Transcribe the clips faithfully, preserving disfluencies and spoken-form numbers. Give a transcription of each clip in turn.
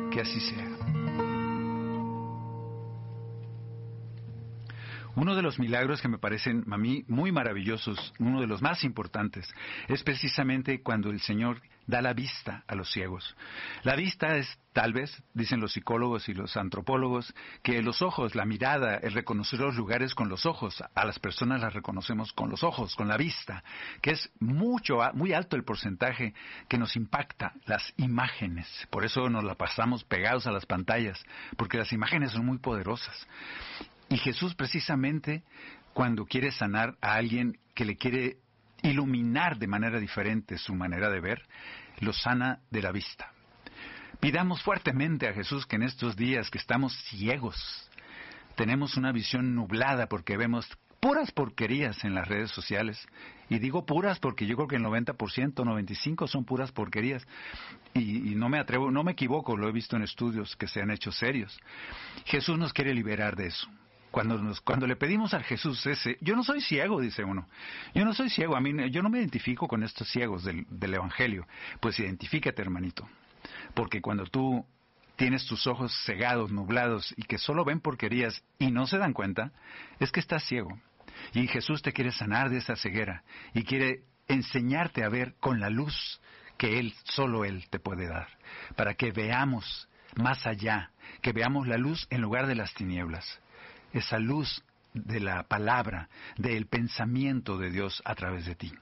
que así sea. Uno de los milagros que me parecen a mí muy maravillosos, uno de los más importantes, es precisamente cuando el Señor da la vista a los ciegos. La vista es, tal vez, dicen los psicólogos y los antropólogos, que los ojos, la mirada, el reconocer los lugares con los ojos, a las personas las reconocemos con los ojos, con la vista, que es mucho, muy alto el porcentaje que nos impacta, las imágenes. Por eso nos la pasamos pegados a las pantallas, porque las imágenes son muy poderosas. Y Jesús precisamente cuando quiere sanar a alguien que le quiere iluminar de manera diferente su manera de ver, lo sana de la vista. Pidamos fuertemente a Jesús que en estos días que estamos ciegos, tenemos una visión nublada porque vemos puras porquerías en las redes sociales. Y digo puras porque yo creo que el noventa por ciento, noventa y cinco por ciento son puras porquerías. Y, y no me atrevo, no me equivoco, lo he visto en estudios que se han hecho serios. Jesús nos quiere liberar de eso. Cuando nos, cuando le pedimos a Jesús ese, yo no soy ciego, dice uno, yo no soy ciego, a mí, yo no me identifico con estos ciegos del, del Evangelio. Pues identifícate, hermanito, porque cuando tú tienes tus ojos cegados, nublados, y que solo ven porquerías y no se dan cuenta, es que estás ciego. Y Jesús te quiere sanar de esa ceguera, y quiere enseñarte a ver con la luz que Él, solo Él te puede dar, para que veamos más allá, que veamos la luz en lugar de las tinieblas. Esa luz de la palabra, del pensamiento de Dios a través de ti.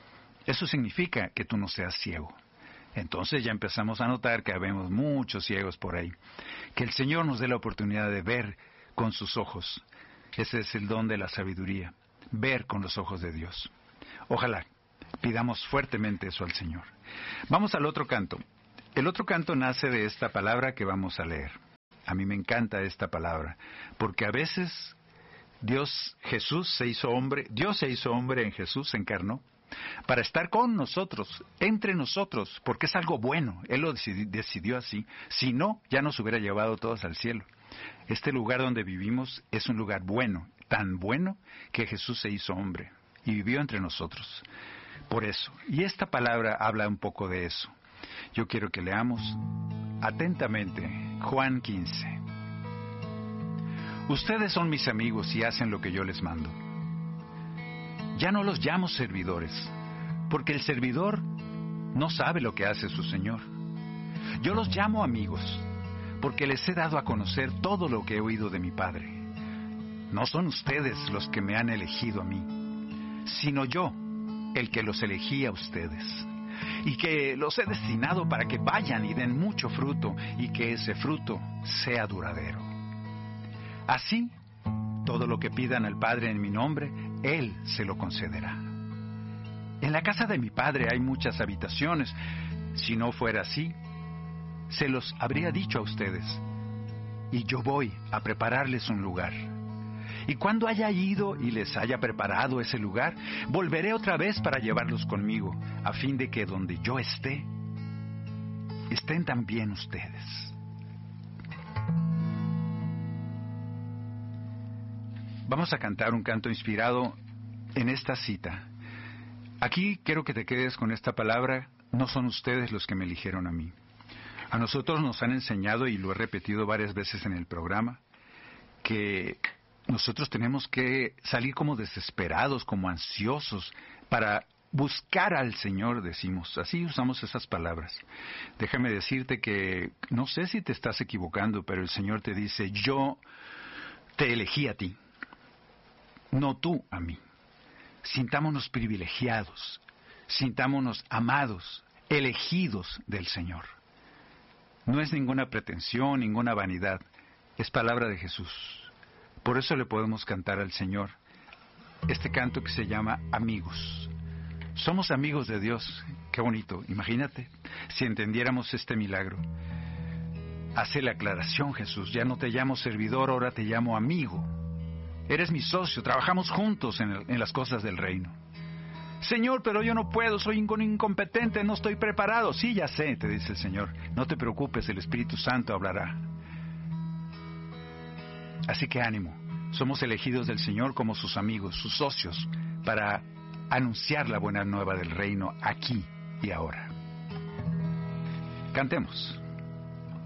Eso significa que tú no seas ciego. Entonces ya empezamos a notar que habemos muchos ciegos por ahí. Que el Señor nos dé la oportunidad de ver con sus ojos. Ese es el don de la sabiduría, ver con los ojos de Dios. Ojalá pidamos fuertemente eso al Señor. Vamos al otro canto. El otro canto nace de esta palabra que vamos a leer. A mí me encanta esta palabra, porque a veces Dios, Jesús se hizo hombre, Dios se hizo hombre en Jesús, se encarnó, para estar con nosotros, entre nosotros, porque es algo bueno, Él lo decidió, decidió así, si no, ya nos hubiera llevado todos al cielo. Este lugar donde vivimos es un lugar bueno, tan bueno que Jesús se hizo hombre y vivió entre nosotros. Por eso, y esta palabra habla un poco de eso. Yo quiero que leamos atentamente Juan quince. Ustedes son mis amigos y hacen lo que yo les mando. Ya no los llamo servidores, porque el servidor no sabe lo que hace su señor. Yo los llamo amigos, porque les he dado a conocer todo lo que he oído de mi Padre. No son ustedes los que me han elegido a mí, sino yo el que los elegí a ustedes, y que los he destinado para que vayan y den mucho fruto, y que ese fruto sea duradero. Así, todo lo que pidan al Padre en mi nombre, Él se lo concederá. En la casa de mi Padre hay muchas habitaciones. Si no fuera así, se los habría dicho a ustedes, y yo voy a prepararles un lugar. Y cuando haya ido y les haya preparado ese lugar, volveré otra vez para llevarlos conmigo, a fin de que donde yo esté, estén también ustedes. Vamos a cantar un canto inspirado en esta cita. Aquí quiero que te quedes con esta palabra: no son ustedes los que me eligieron a mí. A nosotros nos han enseñado, y lo he repetido varias veces en el programa, que nosotros tenemos que salir como desesperados, como ansiosos, para buscar al Señor, decimos. Así usamos esas palabras. Déjame decirte que no sé si te estás equivocando, pero el Señor te dice: yo te elegí a ti, no tú a mí. Sintámonos privilegiados, sintámonos amados, elegidos del Señor. No es ninguna pretensión, ninguna vanidad, es palabra de Jesús. Por eso le podemos cantar al Señor este canto que se llama Amigos. Somos amigos de Dios. Qué bonito, imagínate, si entendiéramos este milagro. Hace la aclaración Jesús: ya no te llamo servidor, ahora te llamo amigo. Eres mi socio, trabajamos juntos en, el, en las cosas del reino. Señor, pero yo no puedo, soy un incompetente, no estoy preparado. Sí, ya sé, te dice el Señor. No te preocupes, el Espíritu Santo hablará. Así que ánimo, somos elegidos del Señor como sus amigos, sus socios, para anunciar la buena nueva del reino aquí y ahora. Cantemos.